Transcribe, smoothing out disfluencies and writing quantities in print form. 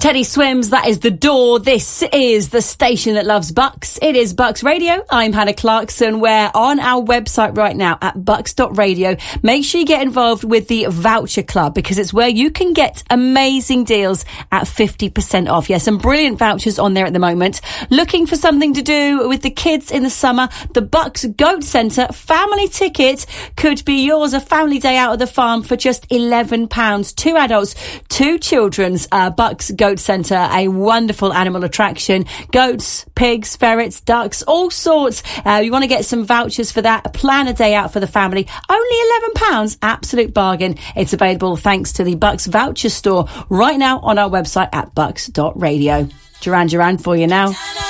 Teddy Swims, that is The Door. This is the station that loves Bucks. It is Bucks Radio. I'm Hannah Clarkson. We're on our website right now at bucks.radio. Make sure you get involved with the Voucher Club because it's where you can get amazing deals at 50% off. Yes, some brilliant vouchers on there at the moment. Looking for something to do with the kids in the summer? The Bucks Goat Centre family ticket could be yours. A family day out at the farm for just £11. 2 adults, 2 children's. Bucks Goat Centre, a wonderful animal attraction. Goats, pigs, ferrets, ducks, all sorts. You want to get some vouchers for that. Plan a day out for the family. Only £11. Absolute bargain. It's available thanks to the Bucks Voucher Store right now on our website at bucks.radio. Duran Duran for you now.